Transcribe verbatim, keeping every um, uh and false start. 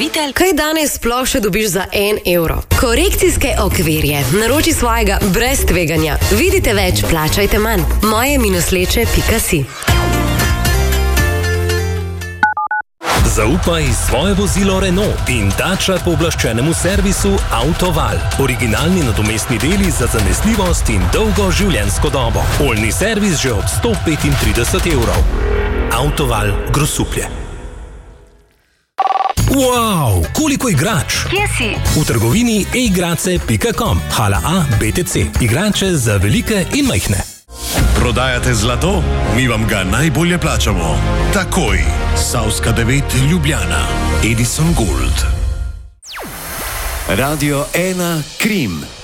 Dobavitelj. Kaj danes sploh še dobiš za en evro? Korekcijske okvirje. Naroči svojega brez tveganja. Vidite več, plačajte manj. moje minusleče pika si. Zaupaj svoje vozilo Renault in Dacia pooblaščenemu servisu Autoval. Originalni nadomestni deli za zanesljivost in dolgo življenjsko dobo. Oljni servis že od sto petintrideset evrov. Autoval Grosuplje. Wow, koliko igrač! Kje si? V trgovini e igrace pika com. Hala A, B T C. Igrače za velike in majhne. Prodajate zlato? Mi vam ga najbolje plačamo. Takoj. Savska devet Ljubljana. Edison Gold. Radio ena Krim.